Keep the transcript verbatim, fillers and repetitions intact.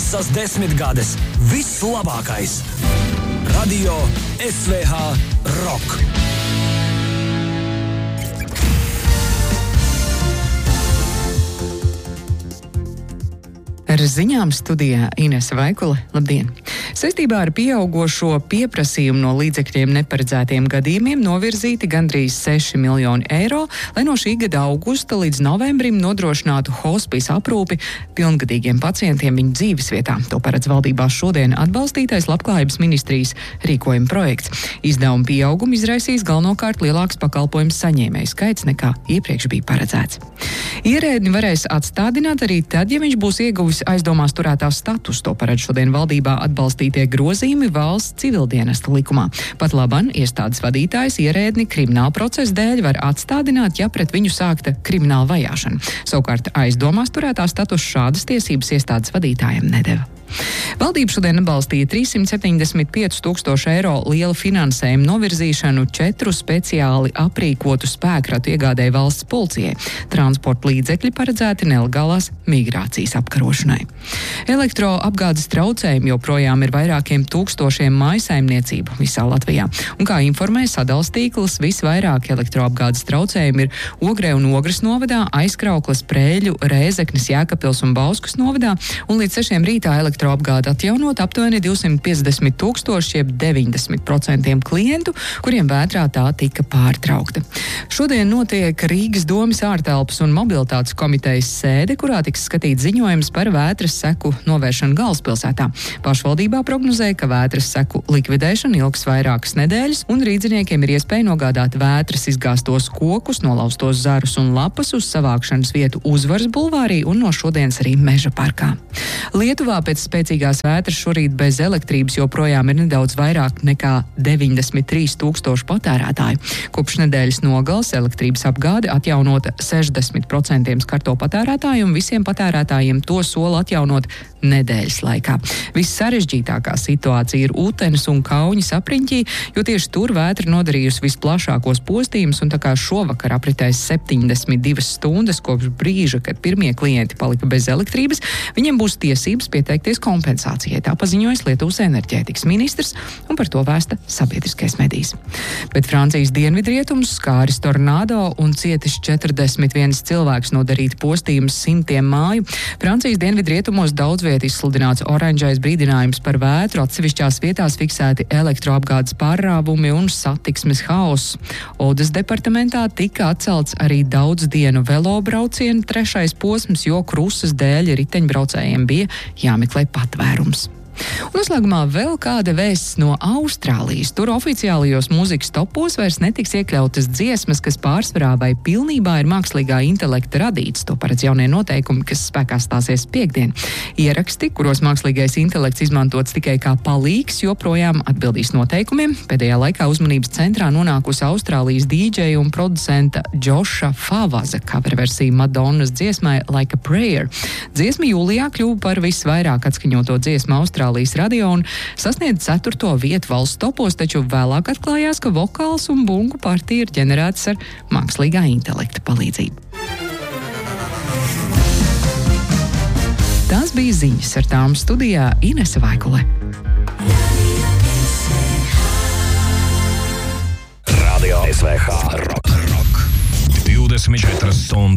Piecas desmitgades. Viss labākais. Radio S V H Rock. Ar ziņām studijā Inese Vaikule. Labdien! Saistībā ar pieaugošo pieprasījumu no līdzekļiem neparedzētiem gadījumiem novirzīti gandrīz seši miljoni eiro, lai no šī gada augusta līdz novembrim nodrošinātu hospice aprūpi pilngadīgiem pacientiem viņu dzīvesvietā. To paredz valdībā šodien atbalstītais Labklājības ministrijas rīkojuma projekts. Izdevuma pieaugumu izraisīs galvenokārt lielāks pakalpojums saņēmēju skaits nekā iepriekš bija paredzēts. Ierēdni varēs atstādināt arī tad, ja viņš būs ieguvis aizdomās turētās status. To paredz šodien valdībā atbalstītie grozījumi valsts civildienesta likumā. Pat laban iestādes vadītājs ierēdni krimināla procesa dēļ var atstādināt, ja pret viņu sākta krimināla vajāšana. Savukārt aizdomās turētā status šādas tiesības iestādes vadītājiem nedeva. Valdība šodien atbalstīja trīssimt septiņdesmit pieci tūkstoši eiro lielu finansējumu novirzīšanu četru speciāli aprīkotu spēkratu iegādēji valsts policijai. Transporta līdzekļi paredzēti nelegālās migrācijas apkarošanai. Elektroapgādes traucējumi joprojām ir vairākiem tūkstošiem mājsaimniecību visā Latvijā. Un kā informē sadales tīkls, visvairāk elektroapgādes traucējumi ir Ogrē un Ogres novadā, Aizkraukles, Prēļu, Rēzeknes, Jēkabpils un Bauskas novadā, un līdz sešiem rītā elektroapgāde atjaunot aptuveni divsimt piecdesmit tūkstoši, jeb deviņdesmit procenti klientu, kuriem vētrā tā tika pārtraukta. Šodien notiek Rīgas domes ārtelpas un mobilitātes komitejas sēde, kurā tiks skatīt ziņojums par vētras seku novēršanu galvaspilsētā. Pašvaldībā prognozē, ka vētras seku likvidēšana ilgs vairākas nedēļas, un rīdziniekiem ir iespēja nogādāt vētras izgāstos kokus, nolaustos zarus un lapas uz savākšanas vietu Uzvaras bulvārī un no šodienas arī Meža parkā. Lietuvā pēc spēcīgās vētras šorīt bez elektrības joprojām ir nedaudz vairāk nekā deviņdesmit trīs tūkstoši patērētāju. Kopš nedēļas nogales elektrības apgāde atjaunota sešdesmit procenti skarto patērētāju un visiem patērētājiem to sola atjaunot nedēļas laikā. Vissarežģītākā situācija ir Utenes un Kauņas apriņķī, jo tieši tur vētra nodarījusi visplašākos postījumus, un tā kā šovakar apritēs septiņdesmit divas stundas kopš brīža, kad pirmie klienti palika bez elektrības, viņiem būs tiesības pieteikties kompensācijai. Tā paziņojas Lietuvas enerģētikas ministrs, un par to vēsta sabiedriskais medijs. Bet Francijas dienvidrietumus skāris tornado un cietis četrdesmit viens cilvēks, nodarīti postījums simtiem māju. Francijas dienvidrietumos daudz viet izsludināts oranžais brīdinājums par vētru, atsevišķās vietās fiksēti elektroapgādes pārrāvumi un satiksmes haoss. Odes departamentā tika atcelts arī daudz dienu velobraucienu trešais posms, jo krusas dēļ riteņbraucējiem bija jāmeklē patvērums. Un noslēgumā vēl kāda vēsts no Austrālijas. Tur oficiālajos mūzikas topos vairs netiks iekļautas dziesmas, kas pārsvarā vai pilnībā ir mākslīgā intelekta radīts. To paredz jaunie noteikumi, kas spēkā stāsies piekdien. Ieraksti, kuros mākslīgais intelekts izmantots tikai kā palīgs, joprojām atbildīs noteikumiem. Pēdējā laikā uzmanības centrā nonākusi Austrālijas dīdžeja un producenta Džoša Favaza coverversija Madonnas dziesmai Like a Prayer. Dziesma jūlijā kļuva par visvairāk atskaņoto dziesmu Austrālijas radio un sasniedz ceturto vietu valsts topos, taču vēlāk atklājās, ka vokāls un bungu partija ir ģenerētas ar mākslīgā intelekta palīdzību. Tās bija ziņas, ar tām studijā Inese Vaikule. Radio S V H Rock. divdesmit četras stundas